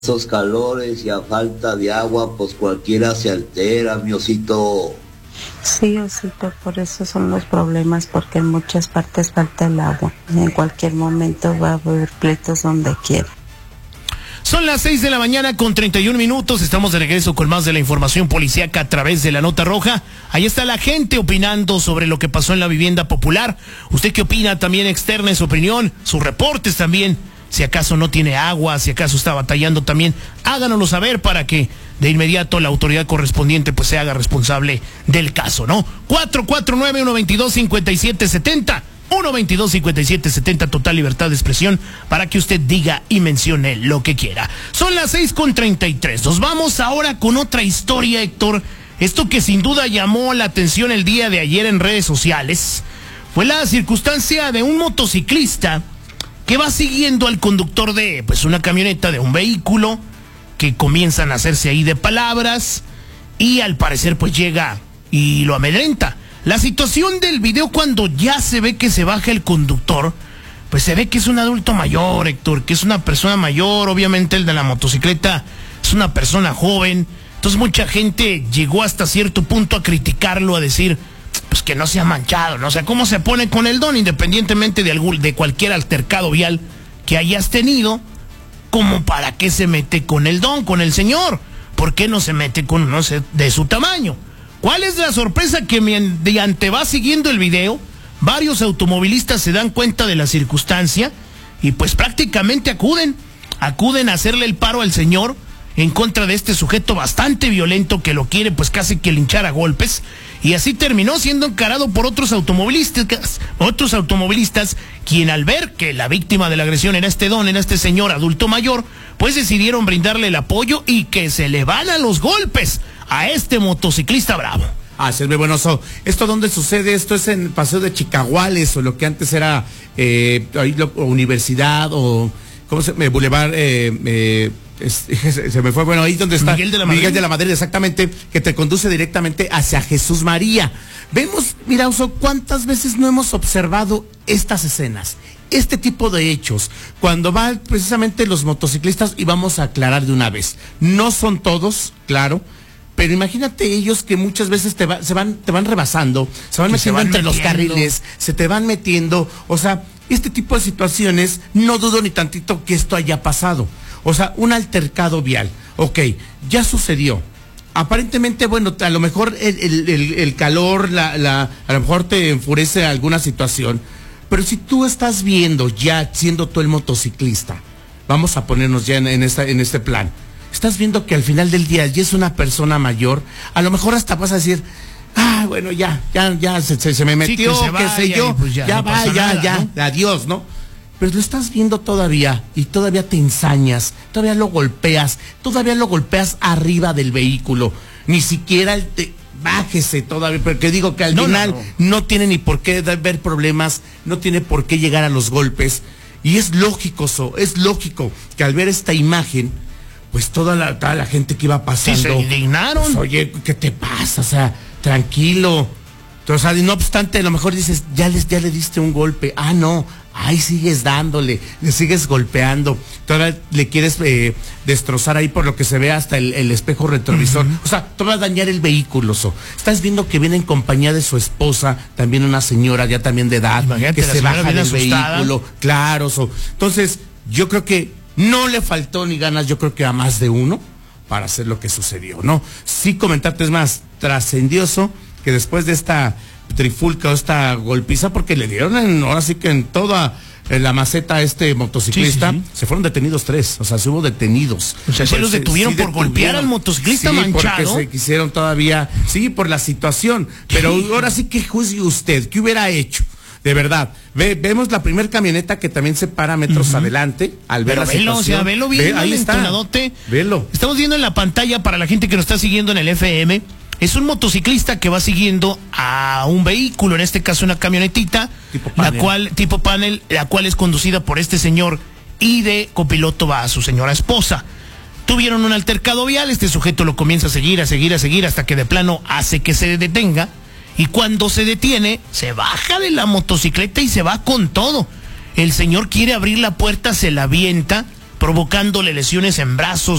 Esos calores y a falta de agua, pues cualquiera se altera, mi osito. Sí, osito, por eso son los problemas, porque en muchas partes falta el agua. En cualquier momento va a haber pleitos donde quiera. Son las 6 de la mañana con 31 minutos. Estamos de regreso con más de la información policíaca a través de la Nota Roja. Ahí está la gente opinando sobre lo que pasó en la vivienda popular. ¿Usted qué opina? También externa su opinión, sus reportes también. Si acaso no tiene agua, si acaso está batallando también, háganoslo saber para que de inmediato la autoridad correspondiente pues se haga responsable del caso, ¿no? 449-122-5770, 122-5770, total libertad de expresión para que usted diga y mencione lo que quiera. Son las 6:33. Nos vamos ahora con otra historia, Héctor. Esto que sin duda llamó la atención el día de ayer en redes sociales fue la circunstancia de un motociclista que va siguiendo al conductor de pues una camioneta, de un vehículo, que comienzan a hacerse ahí de palabras y al parecer pues llega y lo amedrenta. La situación del video, cuando ya se ve que se baja el conductor, pues se ve que es un adulto mayor, Héctor, que es una persona mayor. Obviamente el de la motocicleta es una persona joven, entonces mucha gente llegó hasta cierto punto a criticarlo, a decir pues que no se ha manchado, ¿no? O sea, ¿cómo se pone con el don, independientemente de cualquier altercado vial que hayas tenido? ¿Cómo para qué se mete con el don, con el señor? ¿Por qué no se mete con uno de su tamaño? ¿Cuál es la sorpresa? Que mediante va siguiendo el video, varios automovilistas se dan cuenta de la circunstancia y pues prácticamente acuden a hacerle el paro al señor en contra de este sujeto bastante violento que lo quiere pues casi que linchar a golpes, y así terminó siendo encarado por otros automovilistas, quien al ver que la víctima de la agresión era este señor adulto mayor, pues decidieron brindarle el apoyo y que se le van a los golpes a este motociclista bravo. Ah, sí, es muy bueno. ¿Esto dónde sucede? Esto es en Paseo de Chicaguales, o lo que antes era Universidad, o ¿cómo se llama? Boulevard, se me fue, bueno, ahí donde está Miguel de la Madrid, exactamente, que te conduce directamente hacia Jesús María. Vemos, mira, Oso, ¿cuántas veces no hemos observado estas escenas, este tipo de hechos, cuando van precisamente los motociclistas? Y vamos a aclarar de una vez, no son todos, claro, pero imagínate ellos que muchas veces te van rebasando, se van metiendo entre los carriles, se te van metiendo, o sea, este tipo de situaciones, no dudo ni tantito que esto haya pasado. O sea, un altercado vial. Ok, ya sucedió. Aparentemente, bueno, a lo mejor el calor, a lo mejor te enfurece alguna situación. Pero si tú estás viendo, ya siendo tú el motociclista, vamos a ponernos ya en este plan. Estás viendo que al final del día ya es una persona mayor, a lo mejor hasta vas a decir, bueno, ya se me metió, sí, qué sé yo, pues ya no va, ya, ¿no? Adiós, ¿no? Pero lo estás viendo todavía y todavía te ensañas, todavía lo golpeas arriba del vehículo. Ni siquiera bájese todavía, porque digo que al final no tiene ni por qué haber problemas, no tiene por qué llegar a los golpes. Y es lógico que al ver esta imagen, pues toda la gente que iba pasando, sí, se indignaron. Pues, oye, ¿qué te pasa? O sea, tranquilo. O sea, no obstante, a lo mejor dices, ya le diste un golpe. No, ahí sigues dándole, le sigues golpeando. Todavía le quieres destrozar ahí, por lo que se ve hasta el espejo retrovisor. O sea, te vas a dañar el vehículo. Estás viendo que viene en compañía de su esposa, también una señora ya también de edad, que se baja del vehículo. Claro, entonces, yo creo que no le faltó ni ganas, yo creo que a más de uno, para hacer lo que sucedió, ¿no? Sí, comentarte, es más, trascendioso que después de esta trifulca o esta golpiza, porque le dieron ahora sí que en toda la maceta a este motociclista, sí. Se fueron detenidos 3, o sea, se hubo detenidos. O sea, se los detuvieron por golpear al motociclista manchado. Porque se quisieron todavía, sí, por la situación, pero ahora sí que juzgue usted, ¿qué hubiera hecho? De verdad, vemos la primer camioneta que también se para metros adelante al ver la situación. O sea, velo bien, ahí está. Velo. Estamos viendo en la pantalla, para la gente que nos está siguiendo en el FM, es un motociclista que va siguiendo a un vehículo, en este caso una camionetita, tipo panel, la cual es conducida por este señor, y de copiloto va a su señora esposa. Tuvieron un altercado vial, este sujeto lo comienza a seguir, hasta que de plano hace que se detenga. Y cuando se detiene, se baja de la motocicleta y se va con todo. El señor quiere abrir la puerta, se la avienta, provocándole lesiones en brazos,